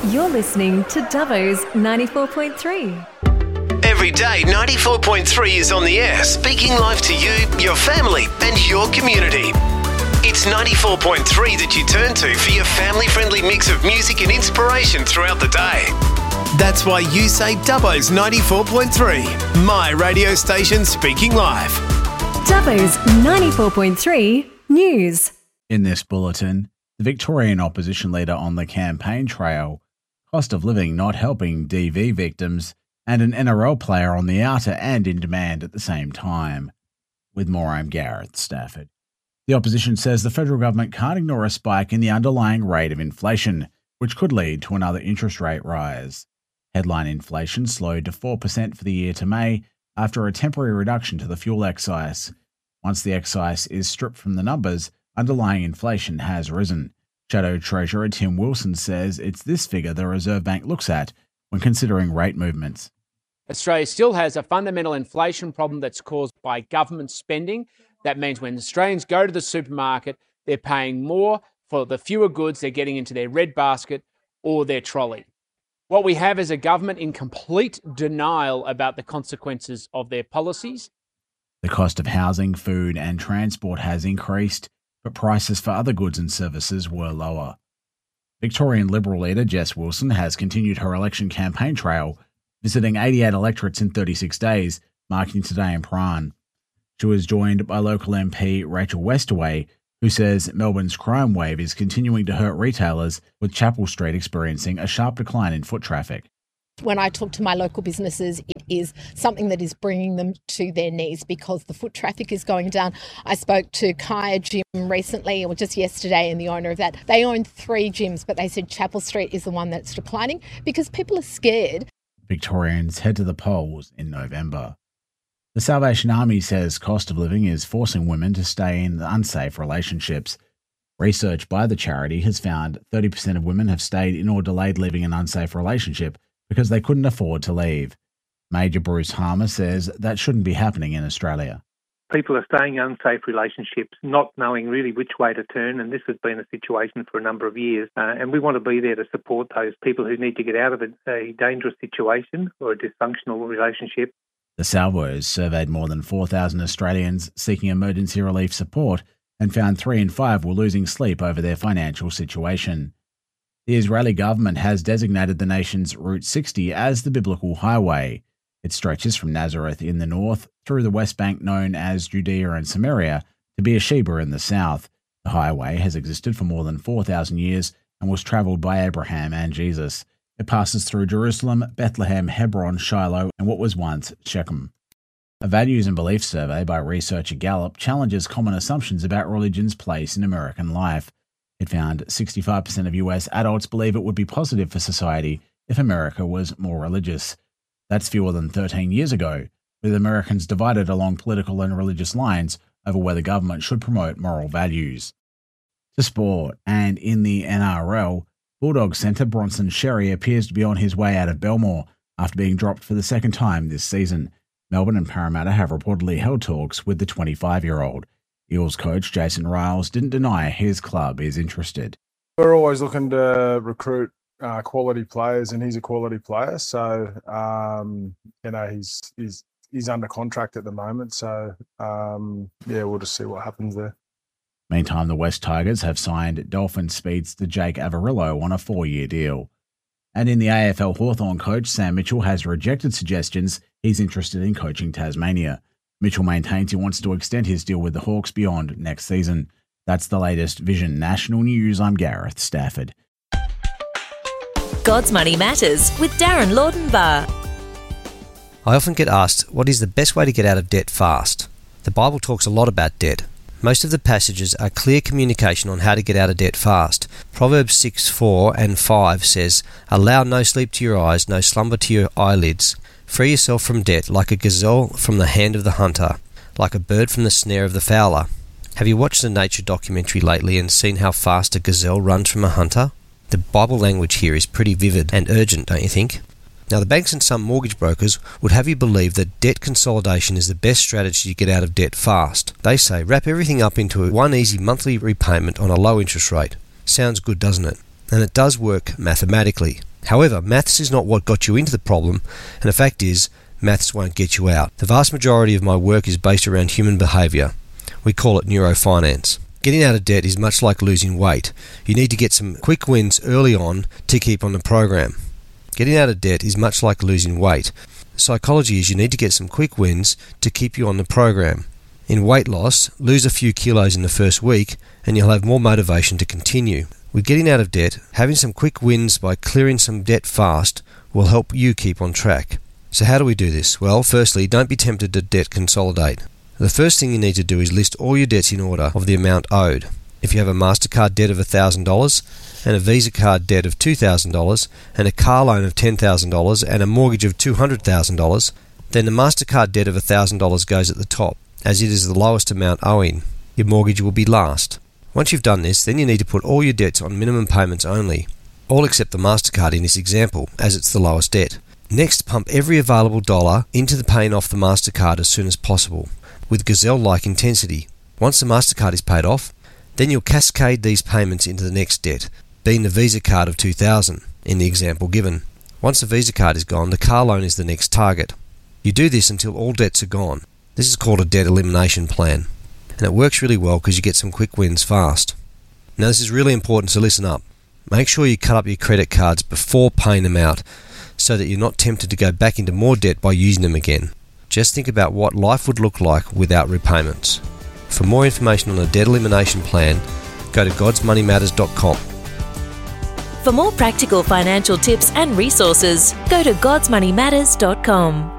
You're listening to Dubbo's 94.3. Every day, 94.3 is on the air, speaking live to you, your family, and your community. It's 94.3 that you turn to for your family-friendly mix of music and inspiration throughout the day. That's why you say Dubbo's 94.3, my radio station speaking live. Dubbo's 94.3 News. In this bulletin, the Victorian opposition leader on the campaign trail, cost of living not helping DV victims, and an NRL player on the outer and in demand at the same time. With more, I'm Gareth Stafford. The opposition says the federal government can't ignore a spike in the underlying rate of inflation, which could lead to another interest rate rise. Headline inflation slowed to 4% for the year to May after a temporary reduction to the fuel excise. Once the excise is stripped from the numbers, underlying inflation has risen. Shadow Treasurer Tim Wilson says it's this figure the Reserve Bank looks at when considering rate movements. Australia still has a fundamental inflation problem that's caused by government spending. That means when Australians go to the supermarket, they're paying more for the fewer goods they're getting into their red basket or their trolley. What we have is a government in complete denial about the consequences of their policies. The cost of housing, food and transport has increased, but prices for other goods and services were lower. Victorian Liberal leader Jess Wilson has continued her election campaign trail, visiting 88 electorates in 36 days, marking today in Prahran. She was joined by local MP Rachel Westaway, who says Melbourne's crime wave is continuing to hurt retailers, with Chapel Street experiencing a sharp decline in foot traffic. When I talk to my local businesses, it is something that is bringing them to their knees because the foot traffic is going down. I spoke to Kaya Gym recently, or just yesterday, and the owner of that. They own 3 gyms, but they said Chapel Street is the one that's declining because people are scared. Victorians head to the polls in November. The Salvation Army says cost of living is forcing women to stay in unsafe relationships. Research by the charity has found 30% of women have stayed in or delayed leaving an unsafe relationship because they couldn't afford to leave. Major Bruce Harmer says that shouldn't be happening in Australia. People are staying in unsafe relationships, not knowing really which way to turn, and this has been a situation for a number of years. And we want to be there to support those people who need to get out of a dangerous situation or a dysfunctional relationship. The Salvos surveyed more than 4,000 Australians seeking emergency relief support and found 3 in 5 were losing sleep over their financial situation. The Israeli government has designated the nation's Route 60 as the Biblical Highway. It stretches from Nazareth in the north through the West Bank known as Judea and Samaria to Beersheba in the south. The highway has existed for more than 4,000 years and was travelled by Abraham and Jesus. It passes through Jerusalem, Bethlehem, Hebron, Shiloh, and what was once Shechem. A values and belief survey by researcher Gallup challenges common assumptions about religion's place in American life. It found 65% of US adults believe it would be positive for society if America was more religious. That's fewer than 13 years ago, with Americans divided along political and religious lines over whether government should promote moral values. To sport, and in the NRL, Bulldogs centre Bronson Xerri appears to be on his way out of Belmore after being dropped for the second time this season. Melbourne and Parramatta have reportedly held talks with the 25-year-old. Eels coach Jason Riles didn't deny his club is interested. We're always looking to recruit quality players, and he's a quality player. So, he's under contract at the moment. So, we'll just see what happens there. Meantime, the West Tigers have signed Dolphin speedster Jake Averillo on a 4-year deal. And in the AFL, Hawthorn coach Sam Mitchell has rejected suggestions he's interested in coaching Tasmania. Mitchell maintains he wants to extend his deal with the Hawks beyond next season. That's the latest Vision National News. I'm Gareth Stafford. God's Money Matters with Darren Laudenbar. I often get asked, what is the best way to get out of debt fast? The Bible talks a lot about debt. Most of the passages are clear communication on how to get out of debt fast. Proverbs 6:4 and 5 says, "Allow no sleep to your eyes, no slumber to your eyelids. Free yourself from debt like a gazelle from the hand of the hunter, like a bird from the snare of the fowler." Have you watched the nature documentary lately and seen how fast a gazelle runs from a hunter? The Bible language here is pretty vivid and urgent, don't you think? Now, the banks and some mortgage brokers would have you believe that debt consolidation is the best strategy to get out of debt fast. They say wrap everything up into one easy monthly repayment on a low interest rate. Sounds good, doesn't it? And it does work mathematically. However, maths is not what got you into the problem, and the fact is, maths won't get you out. The vast majority of my work is based around human behaviour. We call it neurofinance. Getting out of debt is much like losing weight. You need to get some quick wins early on to keep on the program. Getting out of debt is much like losing weight. Psychology is you need to get some quick wins to keep you on the program. In weight loss, lose a few kilos in the first week and you'll have more motivation to continue. With getting out of debt, having some quick wins by clearing some debt fast will help you keep on track. So how do we do this? Well, firstly, don't be tempted to debt consolidate. The first thing you need to do is list all your debts in order of the amount owed. If you have a MasterCard debt of $1,000 and a Visa card debt of $2,000 and a car loan of $10,000 and a mortgage of $200,000, then the MasterCard debt of $1,000 goes at the top, as it is the lowest amount owing. Your mortgage will be last. Once you've done this, then you need to put all your debts on minimum payments only, all except the MasterCard in this example, as it's the lowest debt. Next, pump every available dollar into the paying off the MasterCard as soon as possible, with gazelle-like intensity. Once the MasterCard is paid off, then you'll cascade these payments into the next debt, being the Visa card of $2,000 in the example given. Once the Visa card is gone, the car loan is the next target. You do this until all debts are gone. This is called a debt elimination plan, and it works really well because you get some quick wins fast. Now this is really important, so listen up. Make sure you cut up your credit cards before paying them out so that you're not tempted to go back into more debt by using them again. Just think about what life would look like without repayments. For more information on a debt elimination plan, go to godsmoneymatters.com. For more practical financial tips and resources, go to godsmoneymatters.com.